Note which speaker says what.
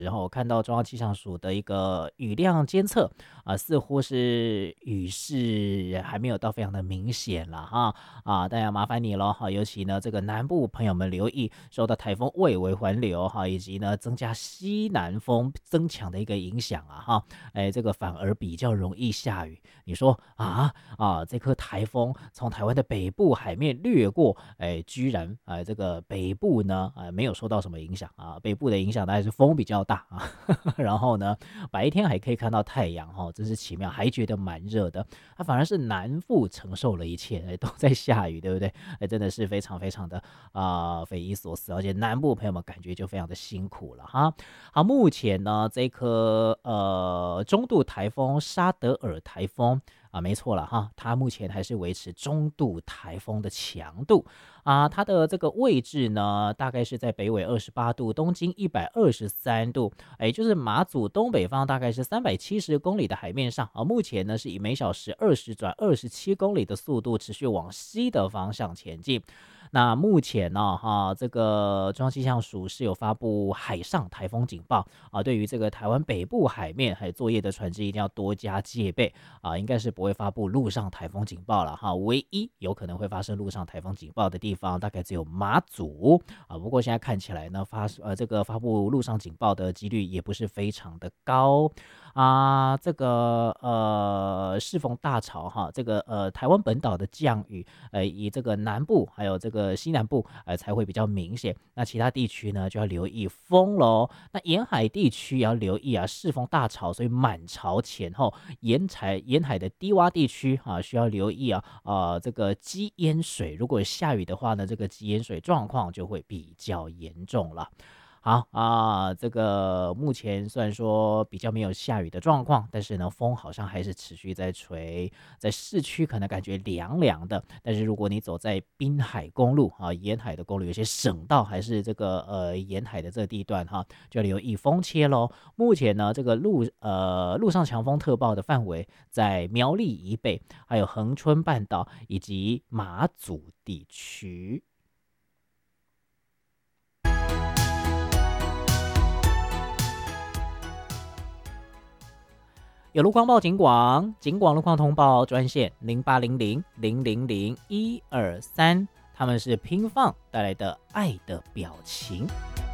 Speaker 1: 然后我看到中央气象署的一个雨量监测似乎是雨势还没有到非常的明显了哈但要麻烦你了哈，尤其呢这个南部朋友们留意受到台风外围环流哈，以及呢增加西南风增强的一个影响哈，这个反而比较容易下雨。你说这颗台风从台湾的北部海面掠过，居然这个北部呢没有受到什么影响北部的影响大概是风比较大然后呢白天还可以看到太阳真是奇妙，还觉得蛮热的。它反而是南部承受了一切，都在下雨，对不对？真的是非常非常的匪夷所思，而且南部朋友们感觉就非常的辛苦了哈。好，目前呢这颗中度台风沙德尔台风没错了哈，它目前还是维持中度台风的强度它的这个位置呢，大概是在北纬28度，东经123度，就是马祖东北方大概是370公里的海面上目前呢是以每小时20转27公里的速度持续往西的方向前进。那目前呢这个中央气象署是有发布海上台风警报对于这个台湾北部海面还有作业的船只一定要多加戒备应该是不会发布陆上台风警报了哈。唯一有可能会发生陆上台风警报的地方大概只有马祖不过现在看起来呢这个发布陆上警报的几率也不是非常的高这个适逢大潮哈，这个台湾本岛的降雨以这个南部还有这个西南部才会比较明显，那其他地区呢就要留意风咯。那沿海地区也要留意适逢大潮，所以满潮前后沿海的低洼地区需要留意这个积淹水，如果下雨的话呢，这个积淹水状况就会比较严重了。好这个目前虽然说比较没有下雨的状况，但是呢风好像还是持续在吹，在市区可能感觉凉凉的，但是如果你走在滨海公路沿海的公路，有些省道还是这个沿海的这个地段就要留意风切咯。目前呢这个陆上强风特报的范围在苗栗以北，还有恒春半岛以及马祖地区。有路况报警广路况通报专线0800000123，他们是拼放带来的爱的表情。